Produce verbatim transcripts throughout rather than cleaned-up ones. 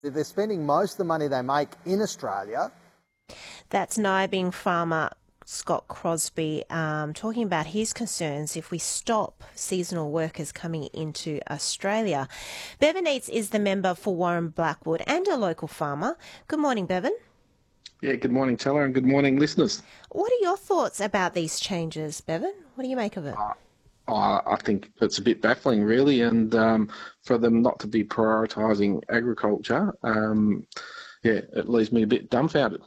They're spending most of the money they make in Australia. That's Nyabing farmer Scott Crosby um, talking about his concerns if we stop seasonal workers coming into Australia. Bevan Eates is the member for Warren Blackwood and a local farmer. Good morning, Bevan. Yeah, good morning, Teller, and good morning, listeners. What are your thoughts about these changes, Bevan? What do you make of it? Uh, I I think it's a bit baffling, really, and um, for them not to be prioritising agriculture, um, yeah, it leaves me a bit dumbfounded.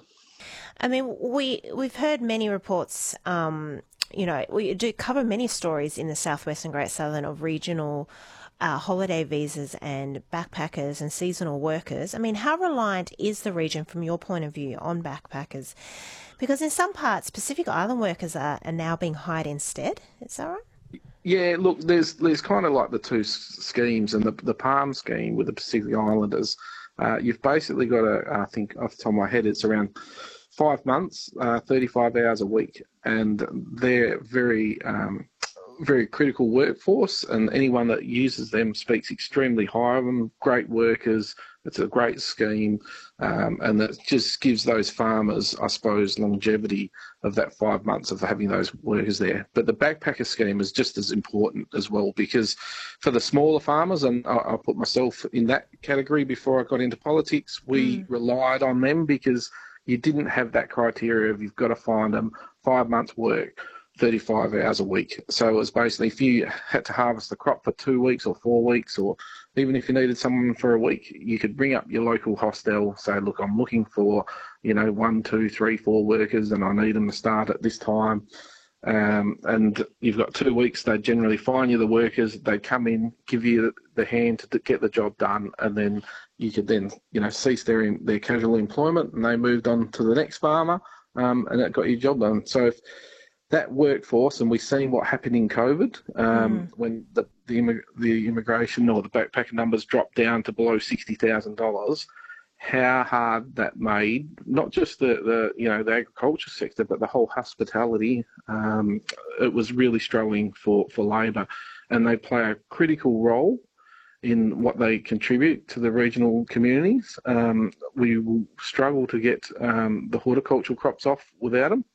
I mean, we, we've heard many reports, um, you know, we do cover many stories in the Southwest and Great Southern of regional uh, holiday visas and backpackers and seasonal workers. I mean, how reliant is the region from your point of view on backpackers? Because in some parts, Pacific Island workers are, are now being hired instead. Is that right? Yeah, look, there's there's kind of like the two s- schemes, and the the Palm scheme with the Pacific Islanders. Uh, you've basically got a, I think off the top of my head, it's around five months, uh, thirty-five hours a week, and they're very, um, very critical workforce, and anyone that uses them speaks extremely high of them. Great workers. It's a great scheme, um, and it just gives those farmers, I suppose, longevity of that five months of having those workers there. But the backpacker scheme is just as important as well, because for the smaller farmers, and I, I put myself in that category before I got into politics, we mm. relied on them because you didn't have that criteria of you've got to find them five months work, thirty-five hours a week. So it was basically if you had to harvest the crop for two weeks or four weeks, or even if you needed someone for a week, you could bring up your local hostel, say, look, I'm looking for, you know, one, two, three, four workers, and I need them to start at this time. Um, and you've got two weeks. They generally find you the workers. They come in, give you the hand to get the job done, and then you could then, you know, cease their their casual employment, and they moved on to the next farmer, um, and that got your job done. So if that workforce, and we've seen what happened in COVID um, Mm. when the the, immig- the immigration or the backpacker numbers dropped down to below sixty thousand dollars. How hard that made not just the, the you know the agriculture sector, but the whole hospitality. Um, it was really struggling for, for labour, and they play a critical role in what they contribute to the regional communities. Um, we will struggle to get um, the horticultural crops off without them.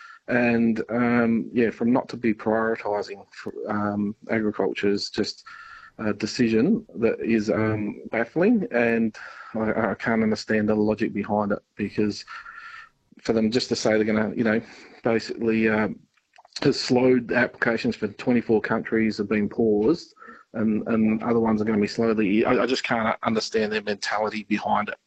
And um, yeah, from not to be prioritising um, agriculture is just a decision that is um, baffling, and I, I can't understand the logic behind it, because for them just to say they're going to, you know, basically um, has slowed applications for twenty-four countries have been paused, and, and other ones are going to be slowly. I, I just can't understand their mentality behind it.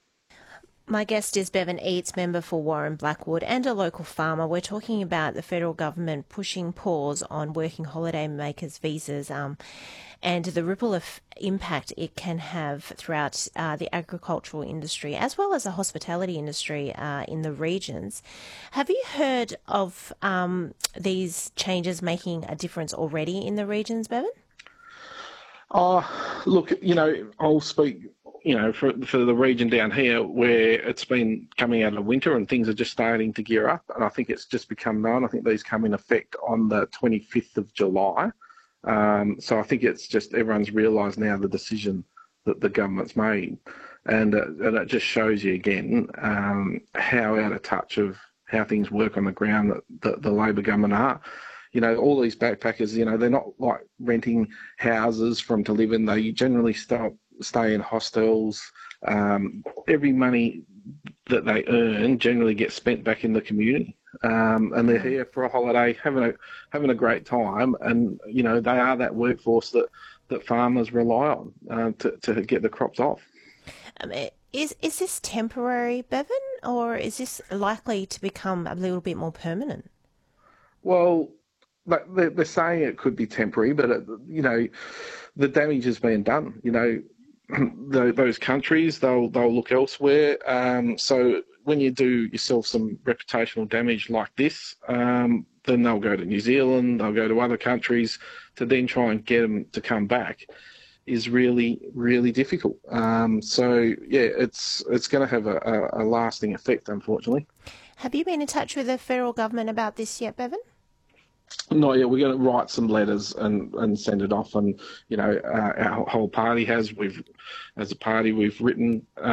My guest is Bevan Eates, member for Warren Blackwood and a local farmer. We're talking about the federal government pushing pause on working holiday makers' visas um, and the ripple of impact it can have throughout uh, the agricultural industry as well as the hospitality industry uh, in the regions. Have you heard of um, these changes making a difference already in the regions, Bevan? Oh, look, you know, I'll speak, you know, for for the region down here where it's been coming out of winter and things are just starting to gear up. And I think it's just become known. I think these come in effect on the twenty-fifth of July. Um, so I think it's just everyone's realised now the decision that the government's made. And, uh, and it just shows you again um, how out of touch of how things work on the ground that the, the Labor government are. You know, all these backpackers, you know, they're not like renting houses for them to live in. They generally stay, stay in hostels. Um, every money that they earn generally gets spent back in the community. Um, and they're here for a holiday, having a having a great time. And, you know, they are that workforce that, that farmers rely on uh, to, to get the crops off. Um, is, is this temporary, Bevan, or is this likely to become a little bit more permanent? Well, But they're, they're saying it could be temporary, but, it, you know, the damage has been done. You know, the, those countries, they'll they'll look elsewhere. Um, so when you do yourself some reputational damage like this, um, then they'll go to New Zealand, they'll go to other countries to then try and get them to come back is really, really difficult. Um, so, yeah, it's it's going to have a, a, a lasting effect, unfortunately. Have you been in touch with the federal government about this yet, Bevan? Not yet. We're going to write some letters and, and send it off, and you know, uh, our whole party has. We've, as a party, we've written. Uh,